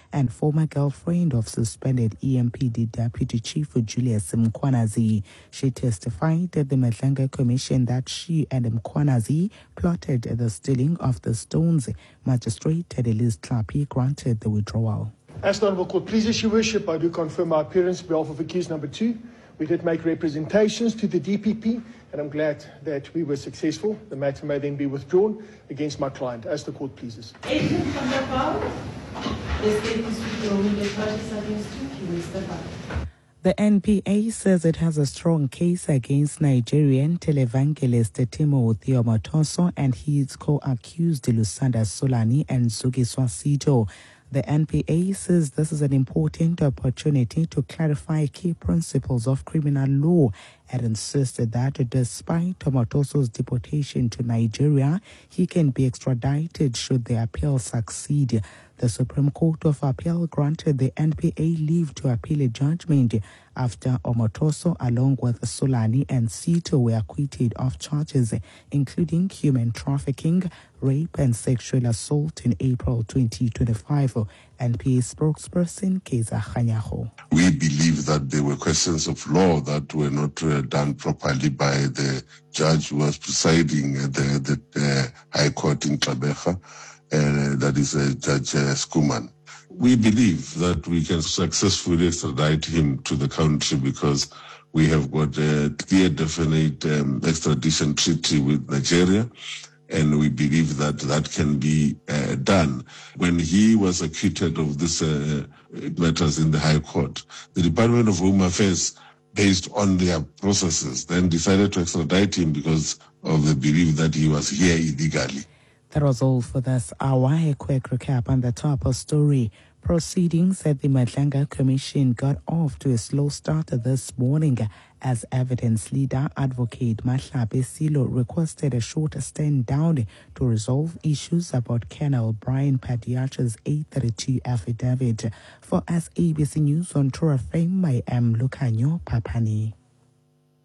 and former girlfriend of suspended EMPD Deputy Chief Julius Mkhwanazi. She testified at the Madlanga Commission that she and Mkhwanazi plotted the stealing of the stones. Magistrate Tedeliz Tlapi granted the withdrawal. As the Honourable Court pleases your worship, I do confirm my appearance on behalf of accused number 2. We did make representations to the DPP, and I'm glad that we were successful. The matter may then be withdrawn against my client, as the court pleases. Agent van der Paal, the state is withdrawing the charges against you, Mr. Paal. The NPA says it has a strong case against Nigerian televangelist Timothy Omotoso and his co-accused Lusanda Solani and Zugi Swasito. The NPA says this is an important opportunity to clarify key principles of criminal law and insisted that despite Omotoso's deportation to Nigeria, he can be extradited should the appeal succeed. The Supreme Court of Appeal granted the NPA leave to appeal a judgment after Omotoso, along with Solani and Sito, were acquitted of charges including human trafficking, rape, and sexual assault in April 2025. NPA spokesperson Keza Khanyaho. We believe that there were questions of law that were not done properly by the judge who was presiding at the High Court in Gqeberha. That is Judge Skuman. We believe that we can successfully extradite him to the country because we have got a clear, definite extradition treaty with Nigeria, and we believe that that can be done. When he was acquitted of these matters in the High Court, the Department of Home Affairs, based on their processes, then decided to extradite him because of the belief that he was here illegally. That was all for this hour. A quick recap on the top of story. Proceedings at the Madlanga Commission got off to a slow start this morning as evidence leader Advocate Mahlabe Silo requested a short stand down to resolve issues about Colonel Brian Padiacha's 832 affidavit. For SABC News on Tour FM, I am Lucanio Papani.